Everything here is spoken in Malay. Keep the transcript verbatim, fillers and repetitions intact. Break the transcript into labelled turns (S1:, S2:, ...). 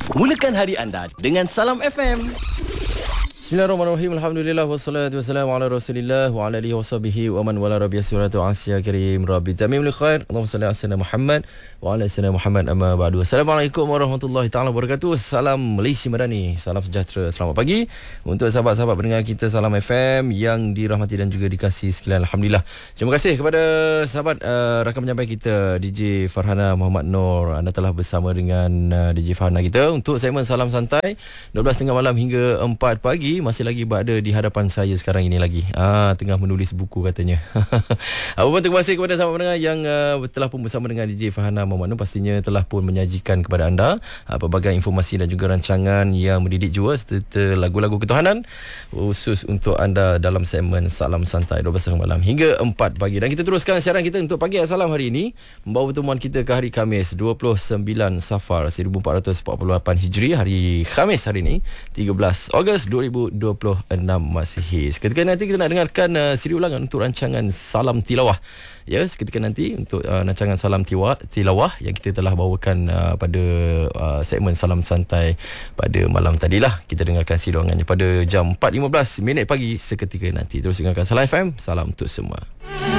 S1: Mulakan hari anda dengan Salam F M. Bismillahirrahmanirrahim. Alhamdulillah wassalatu wassalamu ala Rasulillah wa ala alihi washabihi wa man wala rabbi suratu asya karim rabbi tamim li khair. Allahumma salli ala sayyidina Muhammad wa ala sayyidina Muhammad amma ba'du. Assalamualaikum warahmatullahi taala wabarakatuh. Salam Malaysia Madani. Salam sejahtera. Selamat pagi untuk sahabat-sahabat pendengar kita Salam F M yang dirahmati dan juga dikasihi sekalian. Alhamdulillah. Terima kasih kepada sahabat uh, rakan penyampai kita D J Farhana Muhammad Noor. Anda telah bersama dengan uh, D J Farhana kita untuk segmen Salam Santai dua belas tiga puluh malam hingga empat pagi. Masih lagi berada di hadapan saya sekarang ini lagi. Ah, tengah menulis buku katanya. Apa pun terima kasih kepada sahabat pendengar yang uh, telah pun bersama dengan D J Farhana Muhammad Noor. Pastinya telah pun menyajikan kepada anda uh, pelbagai informasi dan juga rancangan yang mendidik jiwa serta lagu-lagu ketuhanan khusus untuk anda dalam segmen Salam Santai dua belas tiga puluh malam hingga empat pagi. Dan kita teruskan siaran kita untuk pagi Assalam hari ini, membawa pertemuan kita ke hari Khamis dua puluh sembilan Safar seribu empat ratus empat puluh lapan Hijri. Hari Khamis hari ini tiga belas Ogos dua ribu dua puluh enam Masihi. Seketika nanti kita nak dengarkan uh, siri ulangan untuk rancangan Salam Tilawah. Ya, seketika nanti untuk uh, rancangan Salam Tiwa, Tilawah yang kita telah bawakan uh, pada uh, segmen Salam Santai pada malam tadilah. Kita dengarkan siri ulangannya pada jam empat lima belas minit pagi seketika nanti. Terus dengarkan Salam F M. Salam untuk semua.